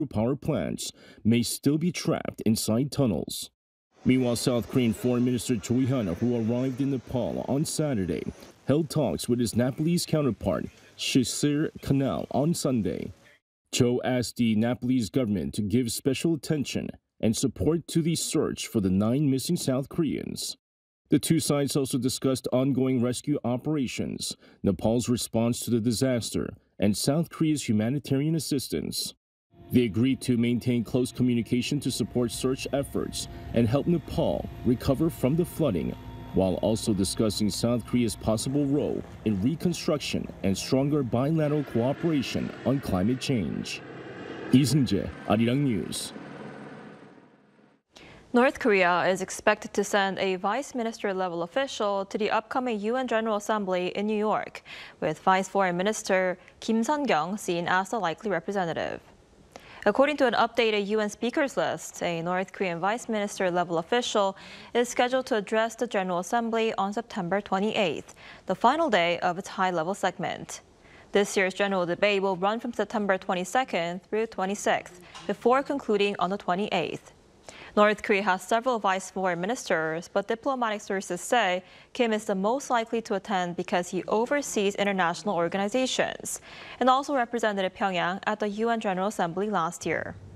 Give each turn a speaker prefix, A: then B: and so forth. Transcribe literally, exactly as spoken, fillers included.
A: power plants may still be trapped inside tunnels. Meanwhile, South Korean Foreign Minister Choi Han, who arrived in Nepal on Saturday, held talks with his Nepalese counterpart, Shishir Kanal, on Sunday. Cho asked the Nepalese government to give special attention and support to the search for the nine missing South Koreans. The two sides also discussed ongoing rescue operations, Nepal's response to the disaster, and South Korea's humanitarian assistance. They agreed to maintain close communication to support search efforts and help Nepal recover from the flooding, while also discussing South Korea's possible role in reconstruction and stronger bilateral cooperation on climate change. 이승재, Arirang News.
B: North Korea is expected to send a vice minister-level official to the upcoming U N General Assembly in New York, with Vice Foreign Minister Kim Sun-kyung seen as the likely representative. According to an updated U N speakers list, a North Korean vice minister-level official is scheduled to address the General Assembly on September twenty-eighth, the final day of its high-level segment. This year's general debate will run from September twenty-second through twenty-sixth, before concluding on the twenty-eighth. North Korea has several vice foreign ministers, but diplomatic sources say Kim is the most likely to attend because he oversees international organizations and also represented Pyongyang at the U N General Assembly last year.